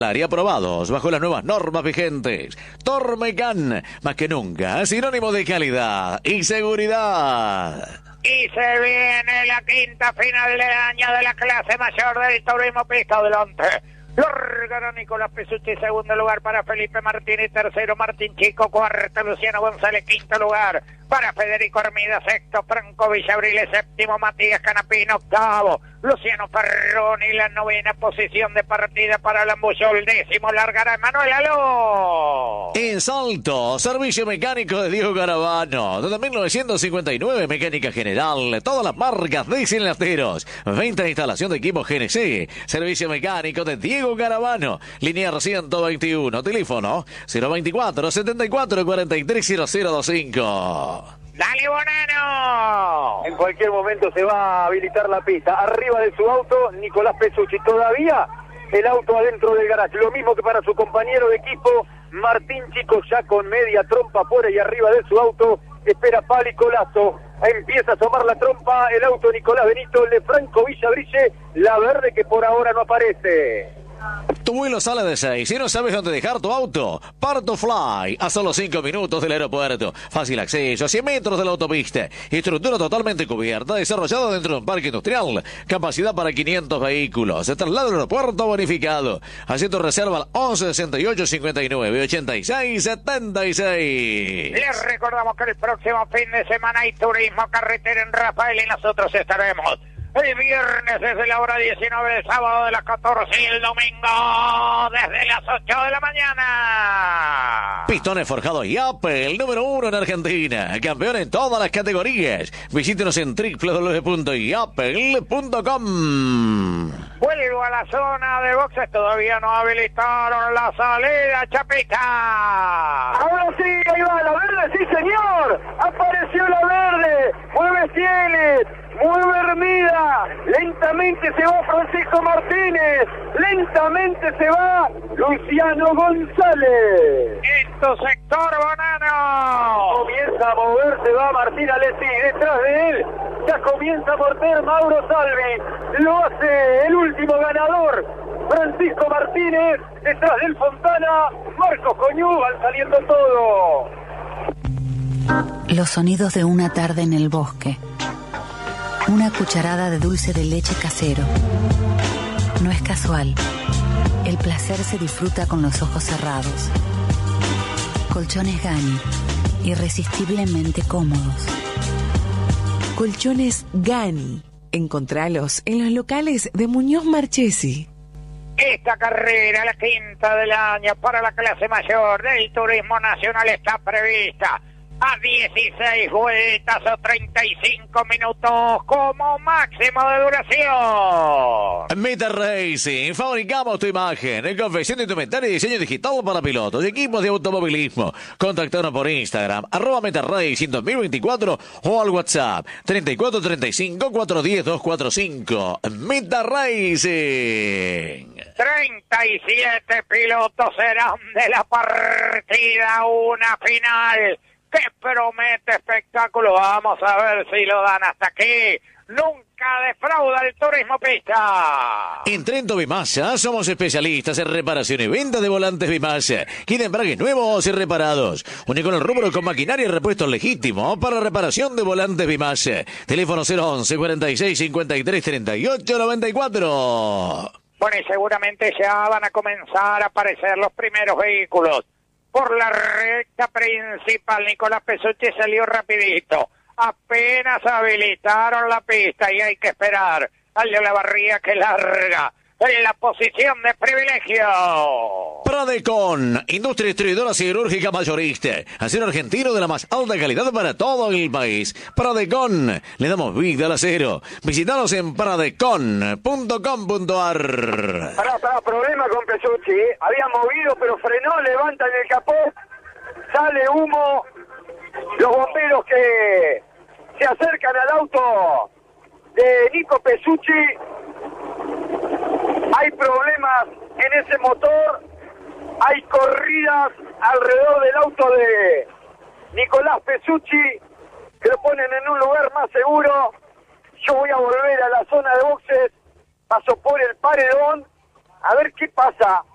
Y aprobados bajo las nuevas normas vigentes. Tormecan, más que nunca, sinónimo de calidad y seguridad. Y se viene la quinta final del año de la clase mayor del turismo pista. Adelante. Largará Nicolás Pesucci, segundo lugar para Felipe Martínez, tercero Martín Chico, cuarto Luciano González, quinto lugar para Federico Armida, sexto Franco Villabrile, séptimo Matías Canapino, octavo Luciano Ferroni, la novena posición de partida para Lambuyol, décimo largará Emanuel Aló. En Salto, servicio mecánico de Diego Garavano, desde 1959, mecánica general, todas las marcas de cilindrateros, venta e instalación de equipos GNC, servicio mecánico de Diego Garavano, línea 121, teléfono 024 74 43 0025. ¡Dale, Bonano! En cualquier momento se va a habilitar la pista. Arriba de su auto, Nicolás Pesucci. Todavía el auto adentro del garaje. Lo mismo que para su compañero de equipo, Martín Chico, ya con media trompa fuera y arriba de su auto. Espera Pálico Lazo. Empieza a asomar la trompa el auto Nicolás Benito, el de Franco Villabrille, la verde que por ahora no aparece. Tu vuelo sale de 6 y no sabes dónde dejar tu auto. Parto Fly, a solo 5 minutos del aeropuerto. Fácil acceso, a 100 metros de la autopista. Estructura totalmente cubierta, desarrollada dentro de un parque industrial. Capacidad para 500 vehículos. Se traslada al aeropuerto bonificado. Haciendo reserva al 11 68 59 86 76. Les recordamos que el próximo fin de semana hay turismo carretera en Rafael y nosotros estaremos el viernes desde la hora 19, el sábado de las 14 y el domingo desde las 8 de la mañana. Pistones forjados y Apple, el número 1 en Argentina. Campeón en todas las categorías. Visítenos en www.yapel.com. Vuelvo a la zona de boxes, todavía no habilitaron la salida, Chapita. Ahora sí, ahí va la verde, sí señor. Apareció la verde. Mueve Cieles. Mueve Hermida, lentamente se va Francisco Martínez, lentamente se va Luciano González. En tu sector, Bonano. Comienza a moverse, va Martín Alessi, detrás de él ya comienza a morder Mauro Salvi, lo hace el último ganador, Francisco Martínez, detrás del Fontana, Marcos Coñú, van saliendo todo. Los sonidos de una tarde en el bosque. Una cucharada de dulce de leche casero. No es casual. El placer se disfruta con los ojos cerrados. Colchones Gani, irresistiblemente cómodos. Colchones Gani. Encontralos en los locales de Muñoz Marchesi. Esta carrera, la quinta del año para la clase mayor del turismo nacional, está prevista a 16 vueltas o 35 minutos como máximo de duración. Meta Racing, fabricamos tu imagen, confección de indumentaria y diseño digital para pilotos y equipos de automovilismo. Contactanos por Instagram, @Meta Racing 2024 o al WhatsApp 3435 410 245. Meta Racing. 37 pilotos serán de la partida, una final que promete espectáculo. Vamos a ver si lo dan hasta aquí. Nunca defrauda el turismo pista. En Trento Bimasa somos especialistas en reparación y venta de volantes Bimasa. Quieren embragues nuevos y reparados. Único en el rubro con maquinaria y repuestos legítimos para reparación de volantes Bimasa. Teléfono 011 46 53 38 94. Bueno, y seguramente ya van a comenzar a aparecer los primeros vehículos. Por la recta principal, Nicolás Pesucci salió rapidito. Apenas habilitaron la pista y hay que esperar al de la barría que larga en la posición de privilegio. Pradecon, industria distribuidora siderúrgica mayorista. Acero argentino de la más alta calidad para todo el país. Pradecon, le damos vida al acero. Visítanos en pradecon.com.ar. Problema con Pesucci, había movido pero frenó, levanta en el capó, sale humo, los bomberos que se acercan al auto de Nico Pesucci. Hay problemas en ese motor, hay corridas alrededor del auto de Nicolás Pesucci que lo ponen en un lugar más seguro. Yo voy a volver a la zona de boxes, paso por el paredón, a ver qué pasa.